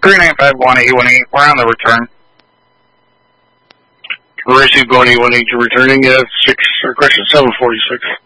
3951-818, we're on the return. Receive going 818 to returning at 746.